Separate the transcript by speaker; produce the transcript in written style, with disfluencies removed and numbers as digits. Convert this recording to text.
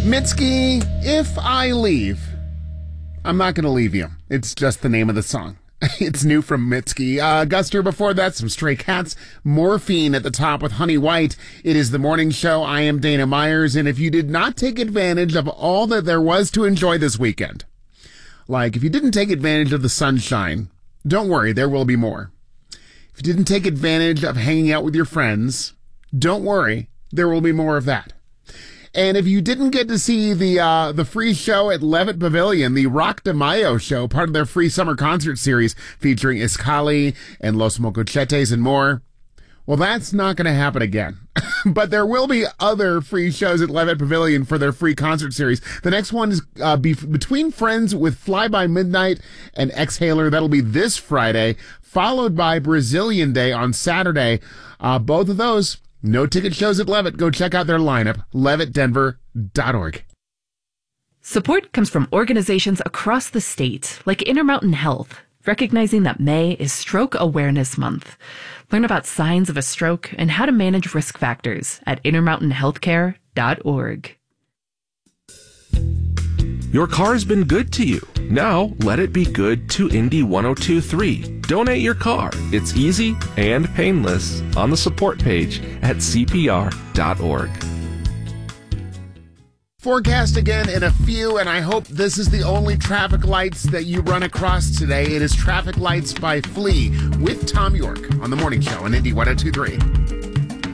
Speaker 1: Mitski, if I leave, I'm not going to leave you. It's just the name of the song. It's new from Mitski. Guster before that, some Stray Cats, Morphine at the top with Honey White. It is the morning show. I am Dana Myers, and if you did not take advantage of all that there was to enjoy this weekend, like if you didn't take advantage of the sunshine, don't worry, there will be more. If you didn't take advantage of hanging out with your friends, don't worry, there will be more of that. And if you didn't get to see the free show at Levitt Pavilion, the Rock de Mayo show, part of their free summer concert series featuring Iskali and Los Mocochetes and more, well, that's not going to happen again. But there will be other free shows at Levitt Pavilion for their free concert series. The next one is Between Friends with Fly By Midnight and Exhaler. That'll be this Friday, followed by Brazilian Day on Saturday. Both of those, no ticket shows at Levitt. Go check out their lineup, levittdenver.org.
Speaker 2: Support comes from organizations across the state, like Intermountain Health, recognizing that May is Stroke Awareness Month. Learn about signs of a stroke and how to manage risk factors at intermountainhealthcare.org.
Speaker 3: Your car's been good to you. Now let it be good to Indy 102.3. Donate your car. It's easy and painless on the support page at CPR.org.
Speaker 1: Forecast again in a few, and I hope this is the only traffic lights that you run across today. It is Traffic Lights by Flea with Tom York on the morning show on Indy 102.3.